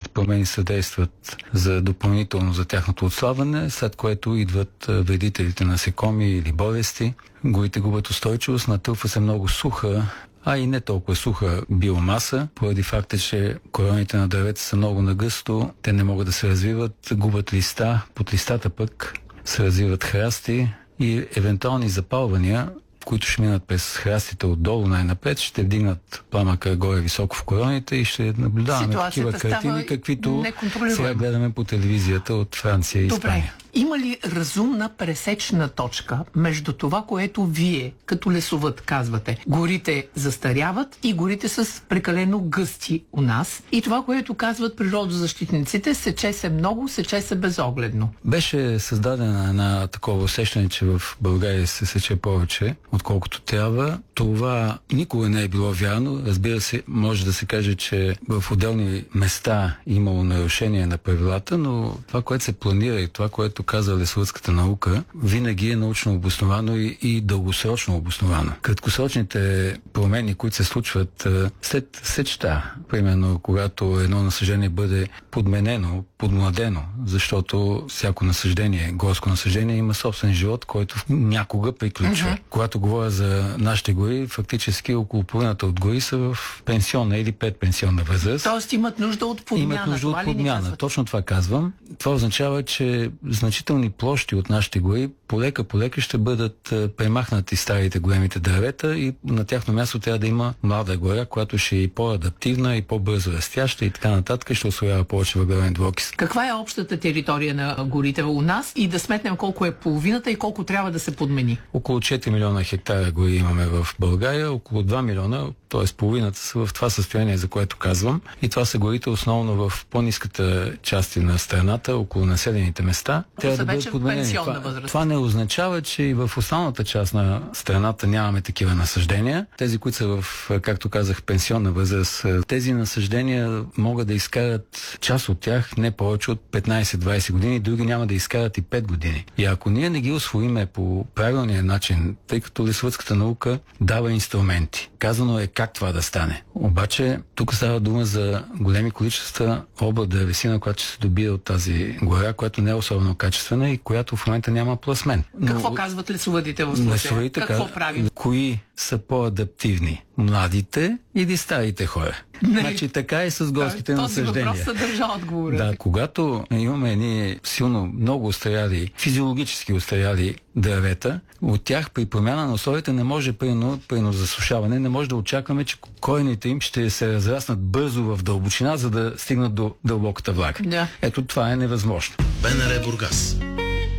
промени съдействат за допълнително за тяхното отслабване, след което идват вредителите насекоми или болести. Горите губят устойчивост, натълва се много суха, а и не толкова суха биомаса, поради факта, че короните на дървета са много нагъсто, те не могат да се развиват, губят листа, под листата пък се развиват храсти и евентуални запалвания, които ще минат през храстите отдолу най-напред, ще вдигнат пламъка горе високо в короните и ще наблюдаваме такива картини, каквито сега гледаме по телевизията от Франция и Испания. Има ли разумна пресечна точка между това, което вие, като лесовъд, казвате, горите застаряват и горите са прекалено гъсти у нас, и това, което казват природозащитниците, сече се много, сече се безогледно? Беше създадена една такова усещане, че в България се сече повече, отколкото трябва. Това никога не е било вярно. Разбира се, може да се каже, че в отделни места имало нарушение на правилата, но това, което се планира и това, което казва лесовъдската наука, винаги е научно обосновано и дългосрочно обосновано. Краткосрочните промени, които се случват след сечта, примерно когато едно насаждение бъде подменено, подмладено, защото всяко насаждение, горско насаждение има собствен живот, който някога приключва. Когато говоря за нашите гори, фактически около половината от гори са в пенсионна или предпенсионна възраст. Тоест имат нужда от подмяна. Имат нужда от подмяна. Точно това казвам. Това означава, че значителни площи от нашите гори полека ще бъдат премахнати старите големите дървета и на тяхно място трябва да има млада гора, която ще е и по-адаптивна, и по-бързо растяща и така нататък, ще усвоява повече въглероден двуокис. Каква е общата територия на горите у нас и да сметнем колко е половината и колко трябва да се подмени? Около 4 милиона хектара гори имаме в България, около 2 милиона, т.е. половината са в това състояние, за което казвам. И това са горите основно в по-ниската части на страната, около населените места. Трябва да бъдат подменени. Това не означава, че и в останалата част на страната нямаме такива насаждения. Тези, които са в, както казах, пенсионна възраст, тези насаждения могат да изкарат част от тях не повече от 15-20 години, други няма да изкарат и 5 години. И ако ние не ги усвоиме по правилния начин, тъй като лесовъдската наука дава инструменти, казано е как това да стане. Обаче тук става дума за големи количества обла дървесина, която ще се добие от тази гора, която не е особено качествена и която в момента няма пластмен. Какво казват лесовъдите в случая? Лесовите Какво правим? Кои са по-адаптивни? Младите или старите хора? Значи така и с горските насаждения. Този въпрос съдържа отговора. Да, когато имаме едни силно много устаряли, физиологически устаряли дървета, от тях при промяна на условията не може, при засушаване, не може да очакваме, че корените им ще се разраснат бързо в дълбочина, за да стигнат до дълбоката влага. Да. Ето това е невъзможно. БНР Бургас.